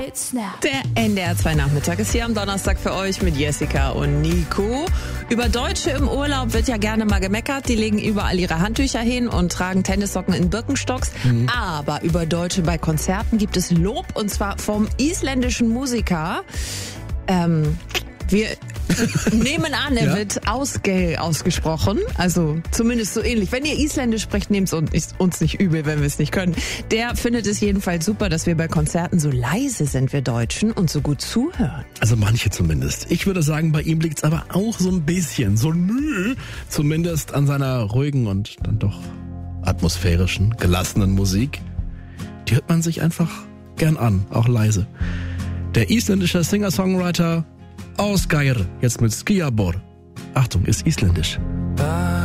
Der NDR 2 Nachmittag ist hier am Donnerstag für euch mit Jessica und Nico. Über Deutsche im Urlaub wird ja gerne mal gemeckert. Die legen überall ihre Handtücher hin und tragen Tennissocken in Birkenstocks. Aber über Deutsche bei Konzerten gibt es Lob, und zwar vom isländischen Musiker. Wir nehmen an, er wird Ásgeir ausgesprochen. Also zumindest so ähnlich. Wenn ihr Isländisch sprecht, nehmt es uns nicht übel, wenn wir es nicht können. Der findet es jedenfalls super, dass wir bei Konzerten so leise sind, wir Deutschen, und so gut zuhören. Also manche zumindest. Ich würde sagen, bei ihm liegt es aber auch so ein bisschen, zumindest an seiner ruhigen und dann doch atmosphärischen, gelassenen Musik. Die hört man sich einfach gern an, auch leise. Der isländische Singer-Songwriter Ásgeir, jetzt mit Skýrbor. Achtung, ist isländisch.